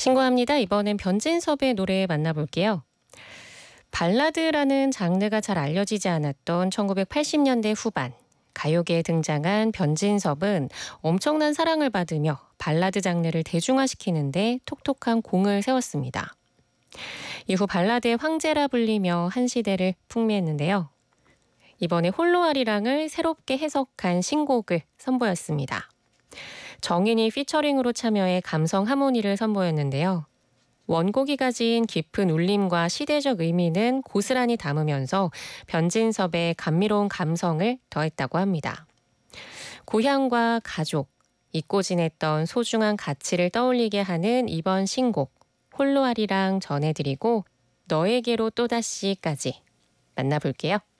신고합니다. 이번엔 변진섭의 노래 만나볼게요. 발라드라는 장르가 잘 알려지지 않았던 1980년대 후반, 가요계에 등장한 변진섭은 엄청난 사랑을 받으며 발라드 장르를 대중화시키는데 톡톡한 공을 세웠습니다. 이후 발라드의 황제라 불리며 한 시대를 풍미했는데요. 이번에 홀로 아리랑을 새롭게 해석한 신곡을 선보였습니다. 정인이 피처링으로 참여해 감성 하모니를 선보였는데요. 원곡이 가진 깊은 울림과 시대적 의미는 고스란히 담으면서 변진섭의 감미로운 감성을 더했다고 합니다. 고향과 가족, 잊고 지냈던 소중한 가치를 떠올리게 하는 이번 신곡 홀로 아리랑 전해드리고 너에게로 또다시까지 만나볼게요.